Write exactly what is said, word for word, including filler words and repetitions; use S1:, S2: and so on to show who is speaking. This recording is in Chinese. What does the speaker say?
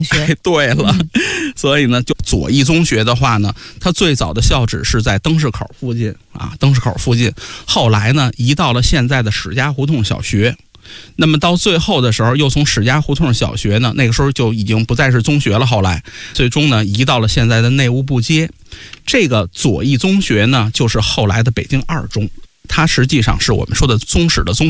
S1: 哎，对了，嗯、所以呢，就左翼中学的话呢，它最早的校址是在灯市口附近啊，灯市口附近，后来呢移到了现在的史家胡同小学。那么到最后的时候，又从史家胡同小学呢，那个时候就已经不再是中学了。后来最终呢，移到了现在的内务部街。这个左翼中学呢，就是后来的北京二中，它实际上是我们说的宗室的宗。